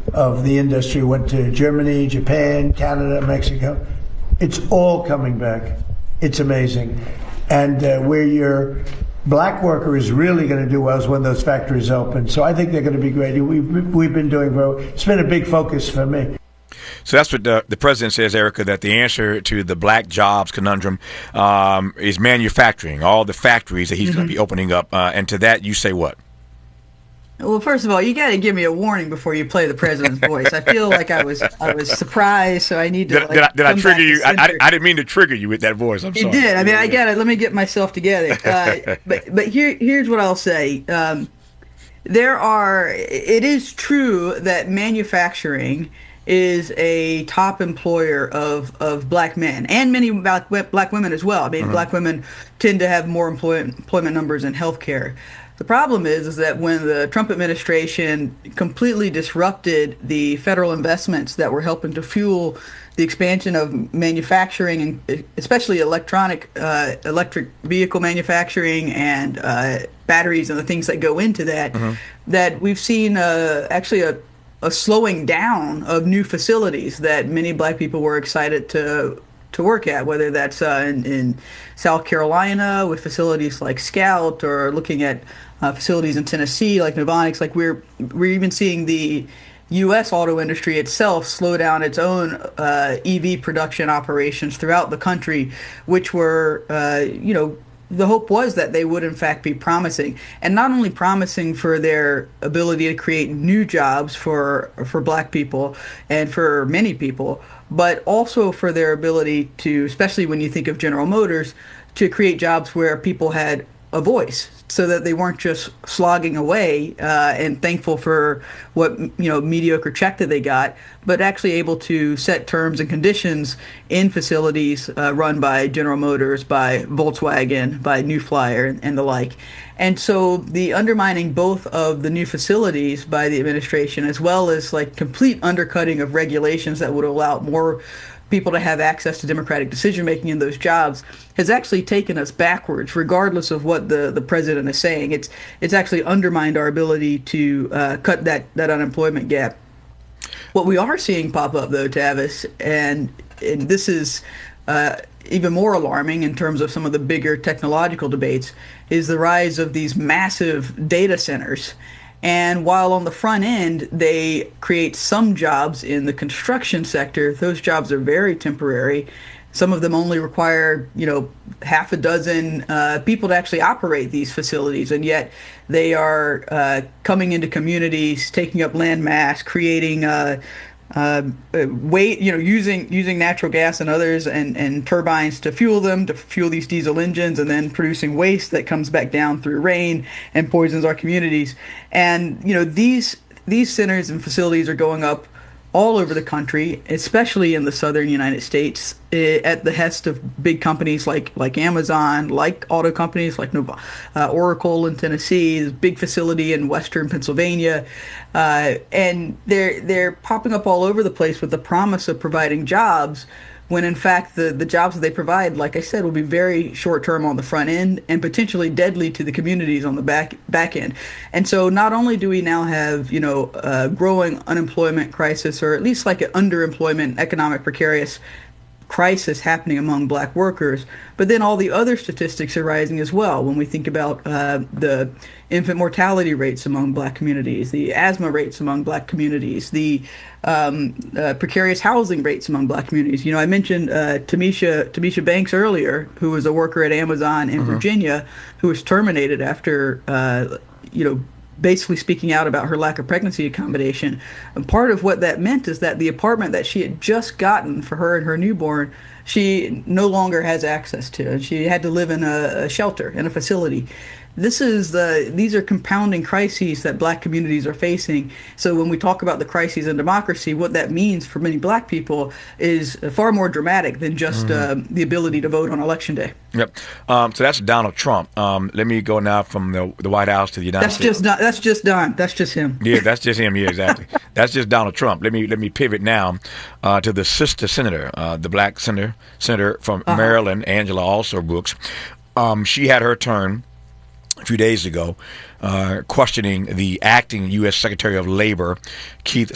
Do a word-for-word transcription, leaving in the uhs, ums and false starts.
of the industry went to Germany, Japan, Canada, Mexico. It's all coming back. It's amazing. And uh, where your black worker is really going to do well is when those factories open. So I think they're going to be great. We've, we've been doing well. It's been a big focus for me. So that's what the, the president says, Erica, that the answer to the black jobs conundrum um, is manufacturing, all the factories that he's mm-hmm. going to be opening up. Uh, and to that, you say what? Well, first of all, you got to give me a warning before you play the president's voice. I feel like I was I was surprised, so I need to. Did, like, did I, did I trigger you? I, I, I didn't mean to trigger you with that voice. I'm you sorry. You did. I mean, I got it. Let me get myself together. Uh, but but here here's what I'll say. Um, there are. It is true that manufacturing is a top employer of, of black men and many black, black women as well. I mean, mm-hmm. black women tend to have more employment employment numbers in healthcare. The problem is, is that when the Trump administration completely disrupted the federal investments that were helping to fuel the expansion of manufacturing, and especially electronic, uh, electric vehicle manufacturing and uh, batteries and the things that go into that, mm-hmm. that we've seen uh, actually a, a slowing down of new facilities that many black people were excited to to work at, whether that's uh, in, in South Carolina with facilities like Scout, or looking at uh, facilities in Tennessee like Novonix. Like we're we're even seeing the U S auto industry itself slow down its own uh, E V production operations throughout the country, which were uh, you know. The hope was that they would, in fact, be promising, and not only promising for their ability to create new jobs for for black people and for many people, but also for their ability to, especially when you think of General Motors, to create jobs where people had a voice, so that they weren't just slogging away uh, and thankful for what, you know, mediocre check that they got, but actually able to set terms and conditions in facilities uh, run by General Motors, by Volkswagen, by New Flyer, and, and the like. And so the undermining both of the new facilities by the administration, as well as like complete undercutting of regulations that would allow more people to have access to democratic decision-making in those jobs, has actually taken us backwards, regardless of what the, the president is saying. It's it's actually undermined our ability to uh, cut that, that unemployment gap. What we are seeing pop up, though, Tavis, and, and this is uh, even more alarming in terms of some of the bigger technological debates, is the rise of these massive data centers. And while on the front end, they create some jobs in the construction sector, those jobs are very temporary. Some of them only require, you know, half a dozen uh, people to actually operate these facilities. And yet they are uh, coming into communities, taking up land mass, creating uh, uh, weight, you know, using using natural gas and others and, and turbines to fuel them, to fuel these diesel engines, and then producing waste that comes back down through rain and poisons our communities. And, you know, these these centers and facilities are going up all over the country, especially in the southern United States, at the hest of big companies like like Amazon, like auto companies like Nova, uh, Oracle in Tennessee, this big facility in western Pennsylvania, uh, and they're they're popping up all over the place with the promise of providing jobs, when in fact the, the jobs that they provide, like I said, will be very short term on the front end and potentially deadly to the communities on the back back end. And so not only do we now have, you know, a growing unemployment crisis, or at least like an underemployment, economic precarious crisis happening among black workers, but then all the other statistics are rising as well. When we think about uh, the infant mortality rates among black communities, the asthma rates among black communities, the um, uh, precarious housing rates among black communities. You know, I mentioned uh, Tamisha Tamisha Banks earlier, who was a worker at Amazon in mm-hmm. Virginia, who was terminated after, uh, you know, basically speaking out about her lack of pregnancy accommodation. And part of what that meant is that the apartment that she had just gotten for her and her newborn, she no longer has access to. And she had to live in a, a shelter, in a facility. This is the, these are compounding crises that black communities are facing. So when we talk about the crises in democracy, what that means for many black people is far more dramatic than just mm-hmm. uh, the ability to vote on Election Day. Yep. Um, so that's Donald Trump. Um, let me go now from the, the White House to the United that's States. Just not, that's just Don. That's just him. Yeah, that's just him. Yeah, exactly. That's just Donald Trump. Let me let me pivot now uh, to the sister senator, uh, the black senator, senator from uh-huh. Maryland, Angela Also Brooks. Um, she had her turn a few days ago, uh, questioning the acting U S Secretary of Labor, Keith